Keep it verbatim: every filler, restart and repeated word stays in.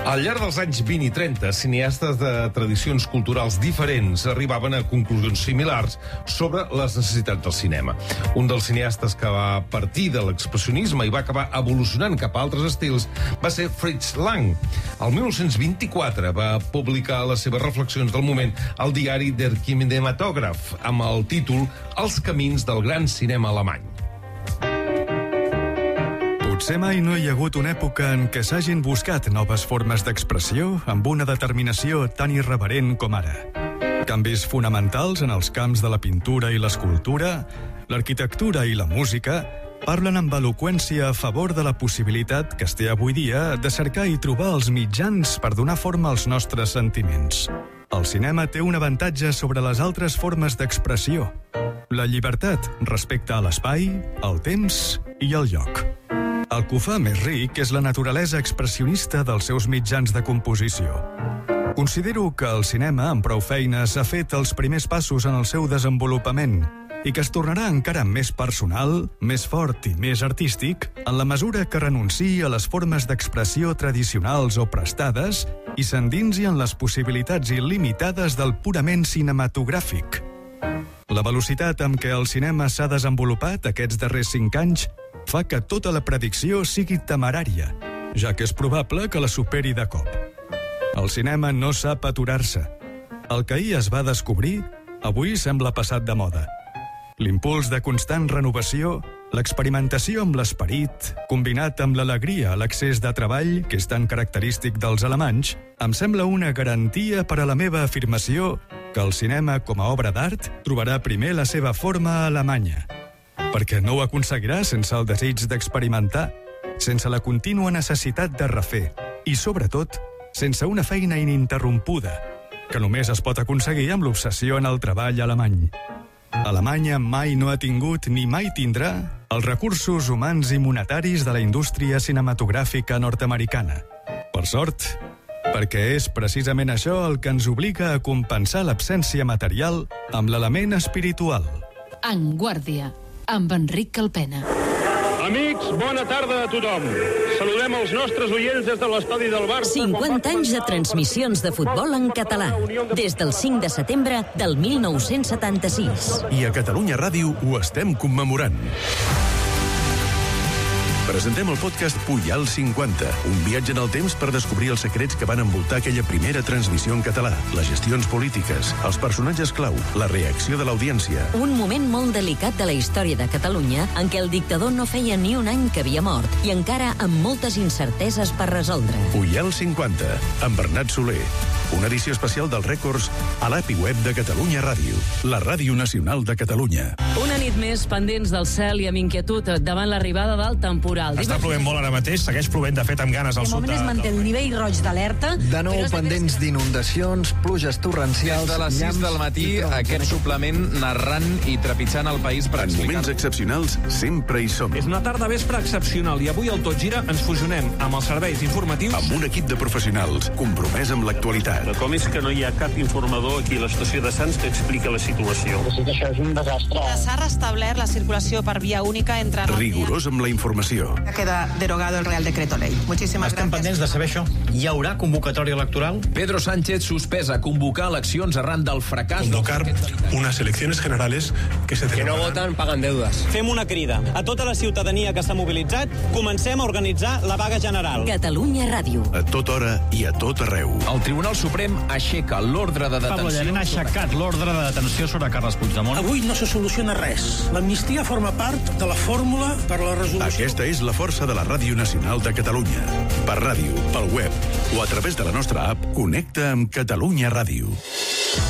Al llarg dels anys vint i trenta, cineastes de tradicions culturals diferents arribaven a conclusions similars sobre les necessitats del cinema. Un dels cineastes que va partir de l'expressionisme i va acabar evolucionant cap a altres estils va ser Fritz Lang. El mil nou-cents vint-i-quatre va publicar les seves reflexions del moment al diari Der Kinematograph amb el títol Els camins del gran cinema alemany. Potser mai no hi ha hagut una època en què s'hagin buscat noves formes d'expressió amb una determinació tan irreverent com ara. Canvis fonamentals en els camps de la pintura i l'escultura, l'arquitectura i la música parlen amb eloqüència a favor de la possibilitat que es té avui dia de cercar i trobar els mitjans per donar forma als nostres sentiments. El cinema té un avantatge sobre les altres formes d'expressió: la llibertat respecte a l'espai, el temps i el lloc. El que ho fa més ric és la naturalesa expressionista dels seus mitjans de composició. Considero que el cinema, amb prou feines, ha fet els primers passos en el seu desenvolupament i que es tornarà encara més personal, més fort i més artístic en la mesura que renunciï a les formes d'expressió tradicionals o prestades i s'endinsi en les possibilitats il·limitades del purament cinematogràfic. La velocitat amb què el cinema s'ha desenvolupat aquests darrers cinc anys fa que tota la predicció sigui temerària, ja que és probable que la superi de cop. El cinema no sap aturar-se. El que ahir es va descobrir, avui sembla passat de moda. L'impuls de constant renovació, l'experimentació amb l'esperit, combinat amb l'alegria a l'excés de treball, que és tan característic dels alemanys, em sembla una garantia per a la meva afirmació que el cinema com a obra d'art trobarà primer la seva forma a Alemanya. Perquè no ho aconseguirà sense el desig d'experimentar, sense la contínua necessitat de refer i, sobretot, sense una feina ininterrompuda, que només es pot aconseguir amb l'obsessió en el treball alemany. Alemanya mai no ha tingut ni mai tindrà els recursos humans i monetaris de la indústria cinematogràfica nord-americana. Per sort, perquè és precisament això el que ens obliga a compensar l'absència material amb l'element espiritual. En Guàrdia, amb Enric Calpena. Amics, bona tarda a tothom. Saludem els nostres oients des de l'estadi del Barça. cinquanta anys de transmissions de futbol en català, des del cinc de setembre del mil nou-cents setanta-sis. I a Catalunya Ràdio ho estem commemorant. Presentem el podcast Pujal cinquanta, un viatge en el temps per descobrir els secrets que van envoltar aquella primera transmissió en català, les gestions polítiques, els personatges clau, la reacció de l'audiència. Un moment molt delicat de la història de Catalunya en què el dictador no feia ni un any que havia mort i encara amb moltes incerteses per resoldre. Pujal cinquanta, amb Bernat Soler. Una edició especial dels rècords a l'A P I web de Catalunya Ràdio, la ràdio nacional de Catalunya. Una nit més pendents del cel i amb inquietud davant l'arribada del temporal. Està plovent molt ara mateix, segueix plovent de fet amb ganes al sud. De moment es manté el nivell roig d'alerta. De nou pendents d'inundacions, pluges torrencials... Des de les sis del matí, aquest suplement narrant i trepitjant el país per explicar... En moments excepcionals, sempre hi som. És una tarda vespre excepcional i avui al Tot Gira ens fusionem amb els serveis informatius... Amb un equip de professionals compromès amb l'actualitat. El com és que no hi ha cap informador aquí a l'estació de Sants que explica la situació. Sí que això és un desastre. S'ha restablert la circulació per via única entre... Rigorós amb la informació. Queda derogado el Real Decreto Ley. Muchísimas Estem pendents de saber això. Hi haurà convocatòria electoral? Pedro Sánchez suspesa convocar eleccions arran del fracàs... Convocar unes eleccions generales que se Que no voten paguen deudes. Fem una crida a tota la ciutadania que s'ha mobilitzat. Comencem a organitzar la vaga general. Catalunya Ràdio. A tota hora i a tot arreu. El Tribunal Suprem aixeca l'ordre de detenció... Pablo Llarena ha aixecat l'ordre de detenció sobre Carles Puigdemont. Avui no se soluciona res. L'amnistia forma part de la fórmula per la resolució... Aquesta és la força de la Ràdio Nacional de Catalunya. Per ràdio, pel web o a través de la nostra app, connecta amb Catalunya Ràdio.